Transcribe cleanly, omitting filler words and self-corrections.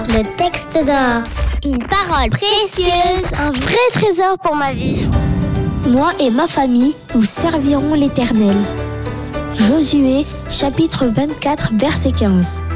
Le texte d'or. Une parole précieuse. Un vrai trésor pour ma vie. Moi et ma famille, nous servirons l'Éternel. Josué, chapitre 24, verset 15.